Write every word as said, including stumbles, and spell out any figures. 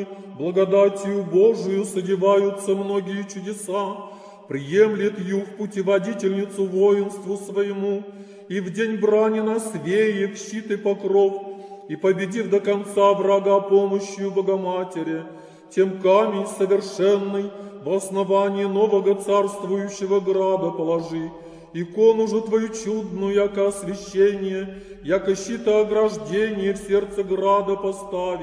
ими благодатью Божию содеваются многие чудеса, приемлет ю в путеводительницу воинству своему, и в день брани на свее в щит и покров, и победив до конца врага помощью Богоматери, тем камень совершенный в основании нового царствующего града положи, икону же твою чудную, яко освящение, яко щитоограждение в сердце града постави.